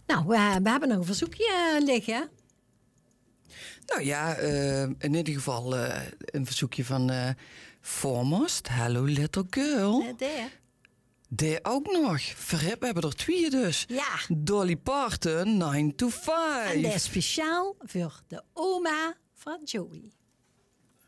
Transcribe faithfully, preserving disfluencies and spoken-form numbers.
Nou, we, we hebben nog een verzoekje uh, liggen. Nou ja, uh, in ieder geval uh, een verzoekje van uh, Foremost, Hello Little Girl. Uh, daar. Die ook nog. Verrip, we hebben er twee dus. Ja. Dolly Parton, nine to five. En dat is speciaal voor de oma van Joey.